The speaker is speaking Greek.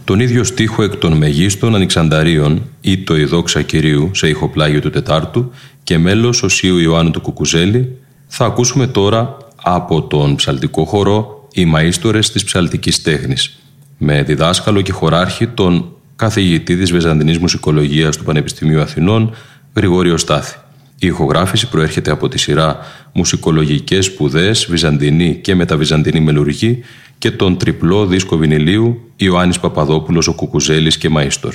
Τον ίδιο στίχο εκ των Μεγίστων Ανοιξανταρίων ή το «Η δόξα Κυρίου» σε ηχοπλάγιο του Τετάρτου και μέλος Οσίου Ιωάννου του Κουκουζέλη θα ακούσουμε τώρα από τον ψαλτικό χορό «Οι Μαΐστορες της ψαλτικής τέχνης» με διδάσκαλο και χοράρχη τον καθηγητή της Βυζαντινής Μουσικολογίας του Πανεπιστημίου Αθηνών Γρηγόριο Στάθη. Η ηχογράφηση προέρχεται από τη σειρά «Μουσικολογικές σπουδές, Βυζαντινή και μεταβυζαντινή μελουργή» και τον τριπλό δίσκο βινιλίου Ιωάννης Παπαδόπουλος ο Κουκουζέλης και Μαΐστορ.